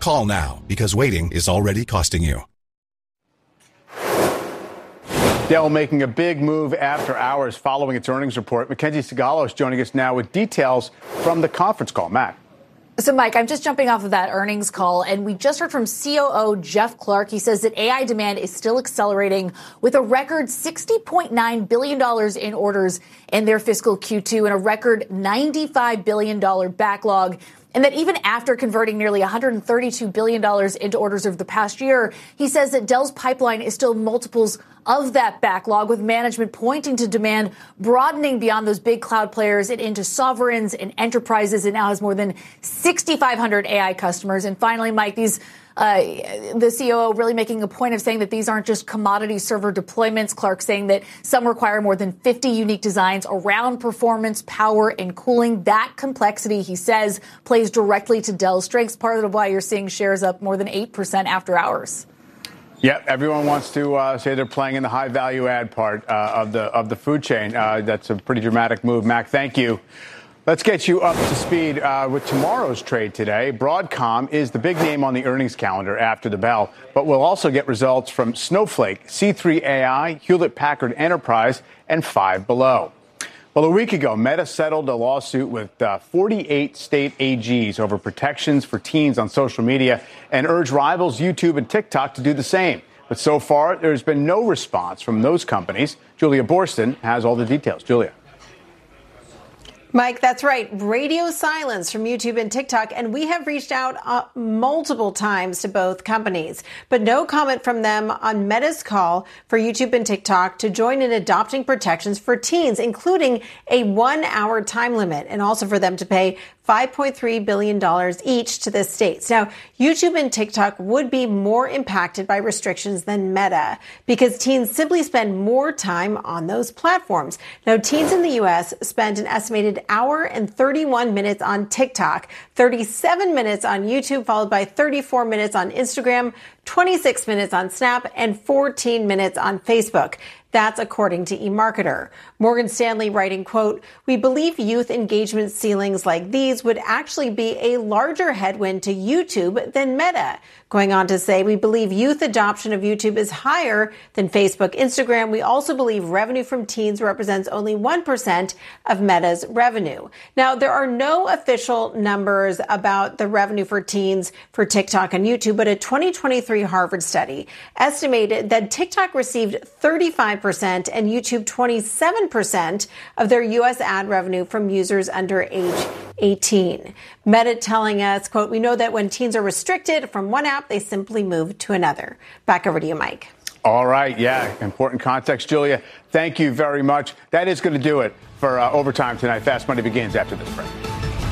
Call now because waiting is already costing you. Dell making a big move after hours following its earnings report. Mackenzie Sigalos joining us now with details from the conference call. Matt. So, Mike, I'm just jumping off of that earnings call, and we just heard from COO Jeff Clarke. He says that AI demand is still accelerating with a record $60.9 billion in orders in their fiscal Q2 and a record $95 billion backlog. And that even after converting nearly $132 billion into orders over the past year, he says that Dell's pipeline is still multiples of that backlog, with management pointing to demand broadening beyond those big cloud players and into sovereigns and enterprises. It now has more than 6,500 AI customers. And finally, Mike, the COO really making a point of saying that these aren't just commodity server deployments. Clarke saying that some require more than 50 unique designs around performance, power, and cooling. That complexity, he says, plays directly to Dell's strengths, part of why you're seeing shares up more than 8% after hours. Yeah, everyone wants to say they're playing in the high value add part of the food chain. That's a pretty dramatic move. Mac, thank you. Let's get you up to speed with tomorrow's trade today. Broadcom is the big name on the earnings calendar after the bell, but we'll also get results from Snowflake, C3 AI, Hewlett-Packard Enterprise, and Five Below. Well, a week ago, Meta settled a lawsuit with 48 state AGs over protections for teens on social media and urged rivals YouTube and TikTok to do the same. But so far, there's been no response from those companies. Julia Boorstin has all the details. Julia. Mike, that's right. Radio silence from YouTube and TikTok. And we have reached out multiple times to both companies, but no comment from them on Meta's call for YouTube and TikTok to join in adopting protections for teens, including a 1-hour time limit, and also for them to pay $5.3 billion each to the states. Now, YouTube and TikTok would be more impacted by restrictions than Meta because teens simply spend more time on those platforms. Now, teens in the U.S. spend an estimated hour and 31 minutes on TikTok, 37 minutes on YouTube, followed by 34 minutes on Instagram, 26 minutes on Snap, and 14 minutes on Facebook. That's according to eMarketer. Morgan Stanley writing, quote, "We believe youth engagement ceilings like these would actually be a larger headwind to YouTube than Meta." Going on to say, "We believe youth adoption of YouTube is higher than Facebook, Instagram. We also believe revenue from teens represents only 1% of Meta's revenue." Now, there are no official numbers about the revenue for teens for TikTok and YouTube, but a 2023 Harvard study estimated that TikTok received 35% and YouTube 27% of their U.S. ad revenue from users under age 18. Meta telling us, quote, "We know that when teens are restricted from one app, they simply move to another." Back over to you, Mike. All right. Yeah. Important context, Julia. Thank you very much. That is going to do it for Overtime tonight. Fast Money begins after this break.